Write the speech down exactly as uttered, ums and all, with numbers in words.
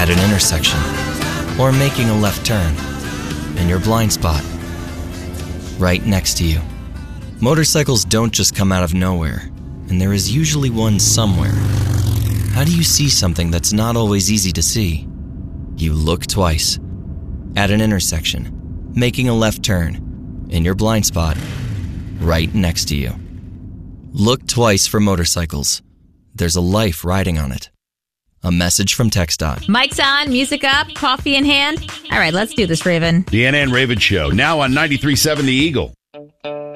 at an intersection, or making a left turn in your blind spot, right next to you. Motorcycles don't just come out of nowhere, and there is usually one somewhere. How do you see something that's not always easy to see? You look twice. At an intersection, making a left turn, in your blind spot, right next to you. Look twice for motorcycles. There's a life riding on it. A message from TxDOT. Mic's on, music up, coffee in hand. All right, let's do this, Raven. The Anna and Raven Show, now on ninety-three point seven The Eagle.